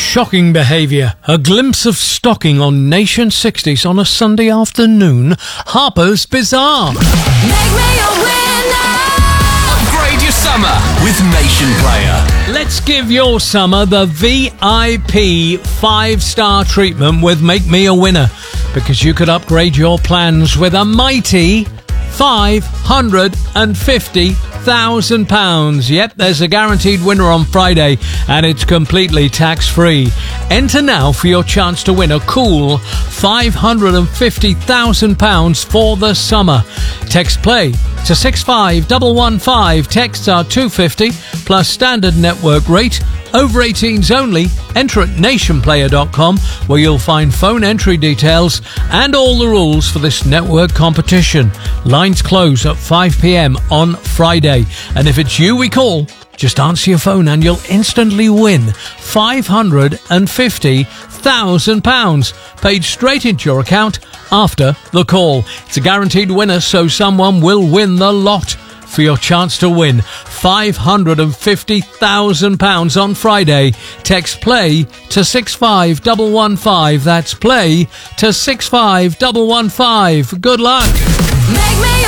shocking behaviour. A glimpse of stocking on Nation 60s on a Sunday afternoon. Harper's Bazaar. Make me a winner. Upgrade your summer with Nation Player. Let's give your summer the VIP 5-star treatment with Make Me a Winner, because you could upgrade your plans with a mighty £550,000. Yep, there's a guaranteed winner on Friday, and it's completely tax-free. Enter now for your chance to win a cool £550,000 for the summer. Text play to 65115. Texts are $2.50 plus standard network rate. Over 18s only. Enter at nationplayer.com, where you'll find phone entry details and all the rules for this network competition. Lines close at 5 p.m. on Friday. And if it's you we call, just answer your phone and you'll instantly win £550,000 paid straight into your account after the call. It's a guaranteed winner, so someone will win the lot. For your chance to win £550,000 on Friday, text play to 65115. That's play to 65115. Good luck. Make me